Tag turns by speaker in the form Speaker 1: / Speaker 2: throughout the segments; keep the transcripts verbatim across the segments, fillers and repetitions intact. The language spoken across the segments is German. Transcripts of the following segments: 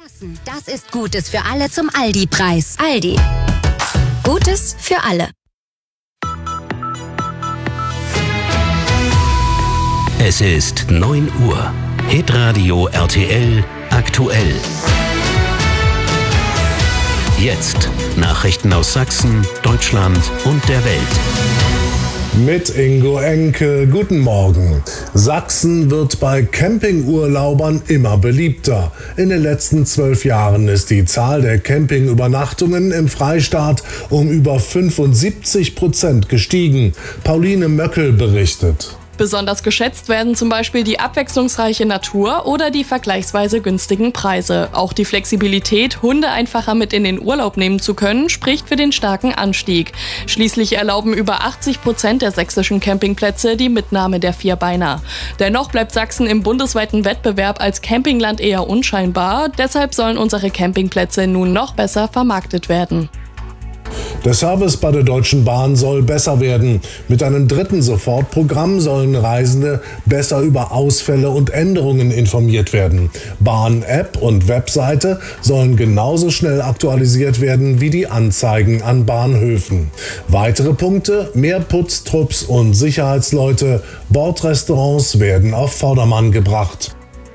Speaker 1: Sachsen, das ist Gutes für alle zum Aldi-Preis. Aldi. Gutes für alle.
Speaker 2: Es ist neun Uhr. Hitradio R T L aktuell. Jetzt Nachrichten aus Sachsen, Deutschland und der Welt.
Speaker 3: Mit Ingo Enke, guten Morgen. Sachsen wird bei Campingurlaubern immer beliebter. In den letzten zwölf Jahren ist die Zahl der Campingübernachtungen im Freistaat um über fünfundsiebzig Prozent gestiegen. Pauline Möckel berichtet.
Speaker 4: Besonders geschätzt werden zum Beispiel die abwechslungsreiche Natur oder die vergleichsweise günstigen Preise. Auch die Flexibilität, Hunde einfacher mit in den Urlaub nehmen zu können, spricht für den starken Anstieg. Schließlich erlauben über achtzig Prozent der sächsischen Campingplätze die Mitnahme der Vierbeiner. Dennoch bleibt Sachsen im bundesweiten Wettbewerb als Campingland eher unscheinbar. Deshalb sollen unsere Campingplätze nun noch besser vermarktet werden.
Speaker 3: Der Service bei der Deutschen Bahn soll besser werden. Mit einem dritten Sofortprogramm sollen Reisende besser über Ausfälle und Änderungen informiert werden. Bahn-App und Webseite sollen genauso schnell aktualisiert werden wie die Anzeigen an Bahnhöfen. Weitere Punkte: mehr Putztrupps und Sicherheitsleute, Bordrestaurants werden auf Vordermann gebracht.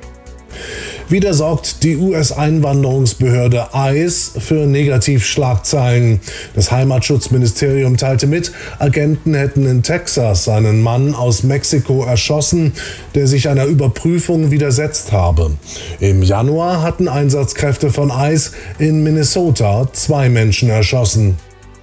Speaker 3: Wieder sorgt die U S-Einwanderungsbehörde I C E für Negativschlagzeilen. Das Heimatschutzministerium teilte mit, Agenten hätten in Texas einen Mann aus Mexiko erschossen, der sich einer Überprüfung widersetzt habe. Im Januar hatten Einsatzkräfte von I C E in Minnesota zwei Menschen erschossen.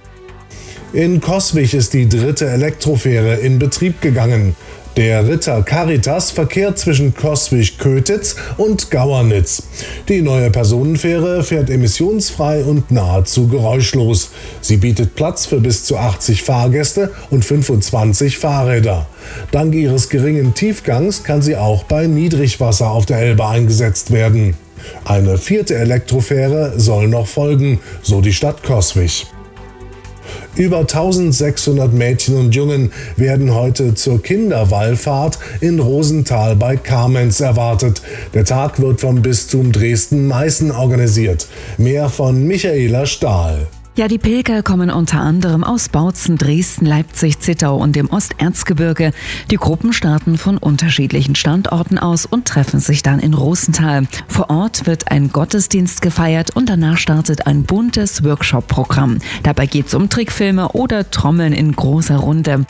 Speaker 3: In Coswig ist die dritte Elektrofähre in Betrieb gegangen. Der Ritter Caritas verkehrt zwischen Coswig-Kötitz und Gauernitz. Die neue Personenfähre fährt emissionsfrei und nahezu geräuschlos. Sie bietet Platz für bis zu achtzig Fahrgäste und fünfundzwanzig Fahrräder. Dank ihres geringen Tiefgangs kann sie auch bei Niedrigwasser auf der Elbe eingesetzt werden. Eine vierte Elektrofähre soll noch folgen, so die Stadt Coswig. Über eintausendsechshundert Mädchen und Jungen werden heute zur Kinderwallfahrt in Rosenthal bei Kamenz erwartet. Der Tag wird vom Bistum Dresden-Meißen organisiert. Mehr von Michaela Stahl.
Speaker 5: Ja, die Pilger kommen unter anderem aus Bautzen, Dresden, Leipzig, Zittau und dem Osterzgebirge. Die Gruppen starten von unterschiedlichen Standorten aus und treffen sich dann in Rosenthal. Vor Ort wird ein Gottesdienst gefeiert und danach startet ein buntes Workshop-Programm. Dabei geht es um Trickfilme oder Trommeln in großer Runde.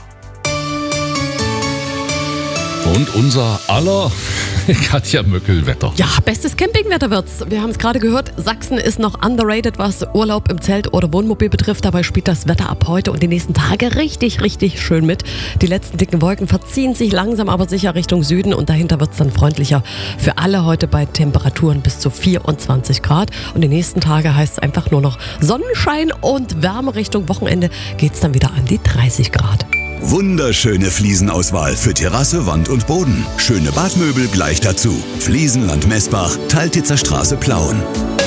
Speaker 6: Und unser aller Katja Möckel-Wetter.
Speaker 7: Ja, bestes Campingwetter wird's. Wir haben es gerade gehört, Sachsen ist noch underrated, was Urlaub im Zelt oder Wohnmobil betrifft. Dabei spielt das Wetter ab heute und die nächsten Tage richtig, richtig schön mit. Die letzten dicken Wolken verziehen sich langsam aber sicher Richtung Süden und dahinter wird's dann freundlicher. Für alle heute bei Temperaturen bis zu vierundzwanzig Grad. Und die nächsten Tage heißt es einfach nur noch Sonnenschein und Wärme. Richtung Wochenende geht's dann wieder an die dreißig Grad.
Speaker 8: Wunderschöne Fliesenauswahl für Terrasse, Wand und Boden. Schöne Badmöbel gleich dazu. Fliesenland Messbach, Teiltitzer Straße, Plauen.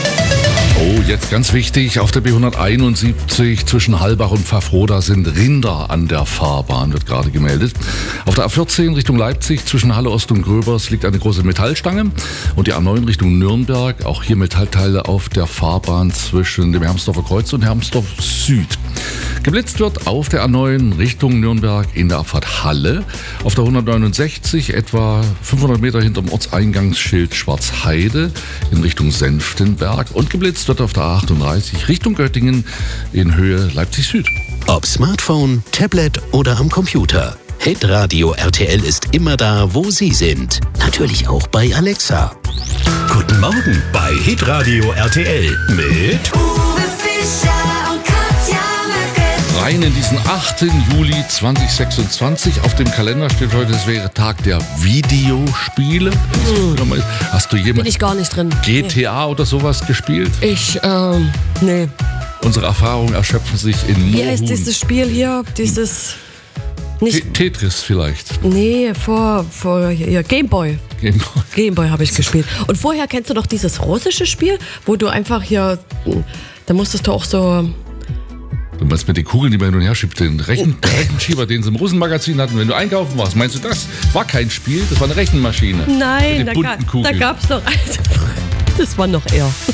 Speaker 6: Oh, jetzt ganz wichtig, auf der B hunderteinundsiebzig zwischen Halbach und Pfaffroda sind Rinder an der Fahrbahn, wird gerade gemeldet. Auf der A vierzehn Richtung Leipzig zwischen Halle Ost und Gröbers liegt eine große Metallstange und die A neun Richtung Nürnberg, auch hier Metallteile auf der Fahrbahn zwischen dem Hermsdorfer Kreuz und Hermsdorf Süd. Geblitzt wird auf der A neun Richtung Nürnberg in der Abfahrt Halle, auf der hundertneunundsechzig etwa fünfhundert Meter hinterm Ortseingangsschild Schwarzheide in Richtung Senftenberg und geblitzt wird auf der A achtunddreißig Richtung Göttingen in Höhe Leipzig Süd.
Speaker 2: Ob Smartphone, Tablet oder am Computer. Hitradio R T L ist immer da, wo Sie sind. Natürlich auch bei Alexa. Guten Morgen bei Hitradio R T L mit
Speaker 1: Uwe Fischer und Katja Möckel.
Speaker 6: Rein in diesen achten Juli zweitausendsechsundzwanzig. Auf dem Kalender steht heute, es wäre Tag der Videospiele.
Speaker 7: Hm.
Speaker 6: Hast du jemals
Speaker 7: Bin ich gar nicht drin.
Speaker 6: G T A nee. oder sowas gespielt?
Speaker 7: Ich, ähm, nee.
Speaker 6: Unsere Erfahrungen erschöpfen sich in Moorhuhn.
Speaker 7: Wie heißt dieses Spiel hier? Dieses... Nicht,
Speaker 6: Tetris vielleicht.
Speaker 7: Nee, vor, vor ja, Gameboy.
Speaker 6: Gameboy.
Speaker 7: Gameboy habe ich gespielt. Und vorher kennst du noch dieses russische Spiel, wo du einfach hier, da musstest du auch so...
Speaker 6: Du meinst mit den Kugeln, die man hin und her schiebt, den Rechen, der Rechenschieber, den sie im Russenmagazin hatten, wenn du einkaufen warst. Meinst du, das war kein Spiel, das war eine Rechenmaschine?
Speaker 7: Nein,
Speaker 6: mit den
Speaker 7: da,
Speaker 6: bunten
Speaker 7: ga,
Speaker 6: Kugeln.
Speaker 7: da gab's noch... Das war noch eher.